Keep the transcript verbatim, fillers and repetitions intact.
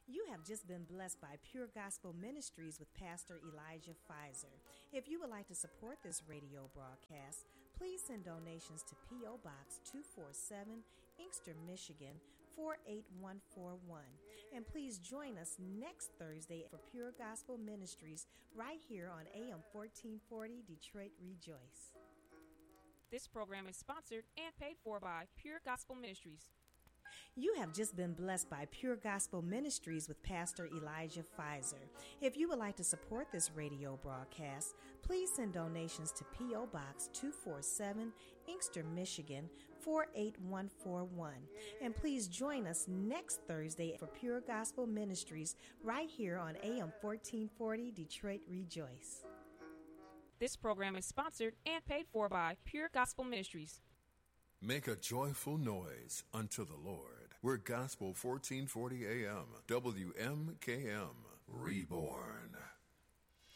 You have just been blessed by Pure Gospel Ministries with Pastor Elijah Pfizer. If you would like to support this radio broadcast, please send donations to P O. Box two forty-seven, Inkster, Michigan four eight one four one. And please join us next Thursday for Pure Gospel Ministries right here on A M fourteen forty Detroit Rejoice. This program is sponsored and paid for by Pure Gospel Ministries. You have just been blessed by Pure Gospel Ministries with Pastor Elijah Pfizer. If you would like to support this radio broadcast, please send donations to P O. Box two forty-seven, Inkster, Michigan four eight one four one. And please join us next Thursday for Pure Gospel Ministries right here on A M fourteen forty Detroit Rejoice. This program is sponsored and paid for by Pure Gospel Ministries. Make a joyful noise unto the Lord. We're Gospel fourteen forty A M, W M K M, Reborn.